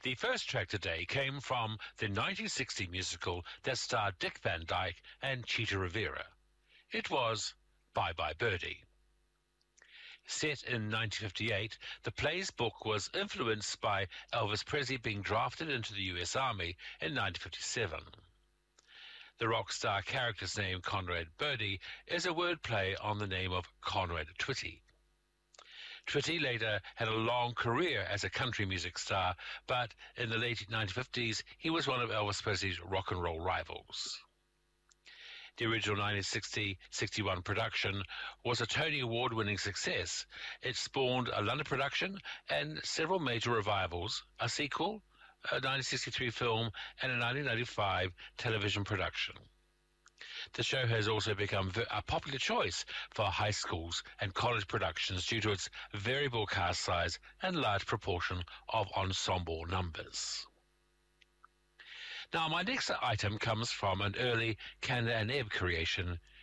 The first track today came from the 1960 musical that starred Dick Van Dyke and Cheetah Rivera. It was Bye Bye Birdie. Set in 1958, the play's book was influenced by Elvis Presley being drafted into the U.S. Army in 1957. The rock star character's name, Conrad Birdie, is a wordplay on the name of Conrad Twitty. Twitty later had a long career as a country music star, but in the late 1950s, he was one of Elvis Presley's rock and roll rivals. The original 1960-61 production was a Tony Award-winning success. It spawned a London production and several major revivals, a sequel, a 1963 film, and a 1995 television production. The show has also become a popular choice for high schools and college productions due to its variable cast size and large proportion of ensemble numbers. Now, my next item comes from an early Kander and Ebb creation,